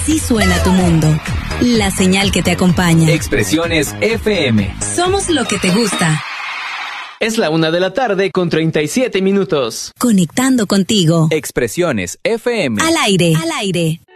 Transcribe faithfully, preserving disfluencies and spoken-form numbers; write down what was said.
Así suena tu mundo. La señal que te acompaña. Expresiones F M. Somos lo que te gusta. Es la una de la tarde con treinta y siete minutos. Conectando contigo. Expresiones F M. Al aire. Al aire.